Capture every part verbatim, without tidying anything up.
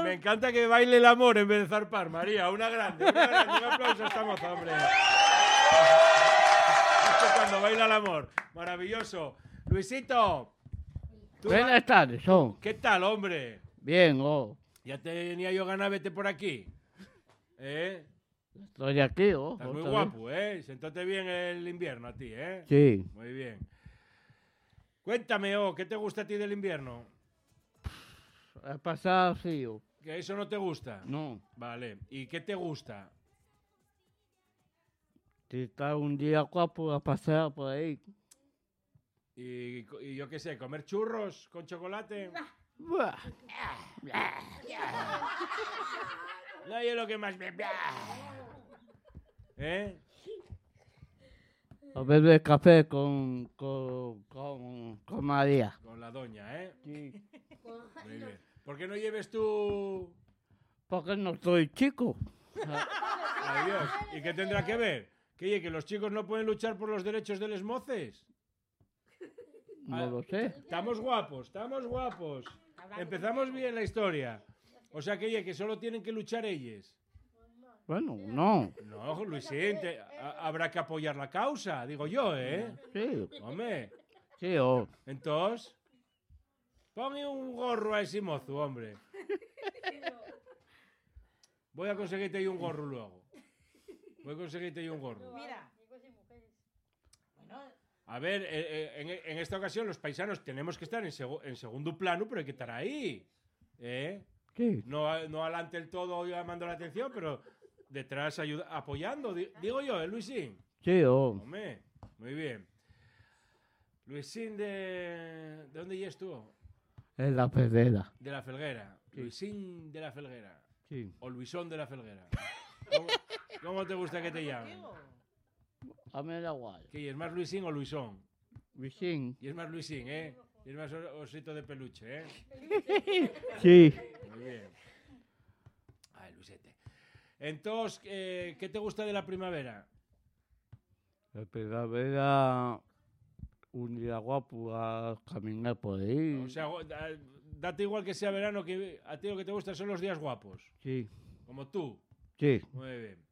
amor. Me encanta que baile el amor en vez de zarpar, María. Una grande, una grande. Un aplauso a esta moza, hombre. Esto es cuando baila el amor. Maravilloso. Luisito. ¿tú Buenas tardes, oh. ¿Qué tal, hombre? Bien, oh. Ya tenía yo ganas, vete por aquí. ¿Eh? Estoy aquí, oh. Estás muy otra guapo, ¿eh? Sentóte bien el invierno a ti, ¿eh? vez. Sí. Muy bien. Cuéntame, oh, ¿qué te gusta a ti del invierno? He pasado frío. ¿Que eso no te gusta? No. Vale. ¿Y qué te gusta? Si está un día guapo a pasar por ahí. Y, y yo qué sé, ¿comer churros con chocolate? Buah. No, yo lo que más me... ¿Eh? A beber café con, con, con, con María. Con la doña, ¿eh? Sí. Muy bien. ¿Por qué no lleves tú...? Porque no soy chico. Ay, Dios. ¿Y qué tendrá que ver? ¿Que, oye, que los chicos no pueden luchar por los derechos de les moces? No lo sé. Estamos guapos, estamos guapos. Empezamos bien la historia. O sea que, oye, que solo tienen que luchar ellos. Bueno, no. No, Luisín, te- a- habrá que apoyar la causa, digo yo, ¿eh? Sí. Hombre, Sí, oh. entonces, ponle un gorro a ese mozo, hombre. Voy a conseguirte ahí un gorro luego. Voy a conseguirte ahí un gorro. Mira. A ver, eh, eh, en, en esta ocasión los paisanos tenemos que estar en, segu- en segundo plano, pero hay que estar ahí. ¿Eh? Sí. No, a- no adelante el todo llamando la atención, pero detrás ayuda, apoyando. Di- Digo yo, ¿eh, Luisín? Sí, oh. Hombre, muy bien. Luisín de... ¿De dónde llegas tú? Es la pedera. De la Felguera. Luisín de la Felguera. Sí. O Luisón de la Felguera. ¿Cómo, cómo te gusta que te llamen? A mí me da igual. ¿Qué, es más Luisín o Luisón? Vicín. Y es más Luisín, ¿eh? Y es más o- osito de peluche, ¿eh? Sí. Muy bien. Ay, Luisete. Entonces, eh, ¿qué te gusta de la primavera? La primavera, un día guapo a caminar por ahí. O sea, go- da- date igual que sea verano, que a ti lo que te gusta son los días guapos. Sí. Como tú. Sí. Muy bien.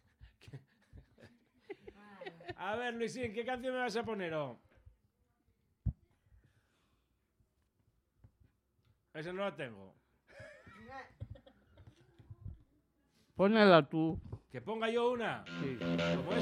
A ver, Luisín, ¿qué canción me vas a poner? Oh? Esa no la tengo. Ponela tú. ¿Que ponga yo una? Sí. Como